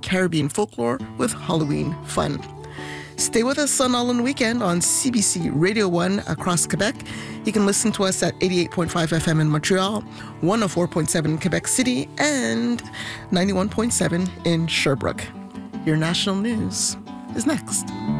Caribbean folklore with Halloween fun. Stay with us on All in the Weekend on CBC Radio 1 across Quebec. You can listen to us at 88.5 FM in Montreal, 104.7 in Quebec City, and 91.7 in Sherbrooke. Your national news is next.